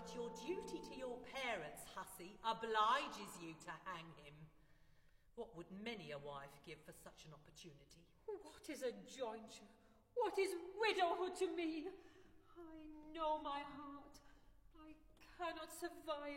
But your duty to your parents, hussy, obliges you to hang him. What would many a wife give for such an opportunity? What is a jointure? What is widowhood to me? I know my heart. I cannot survive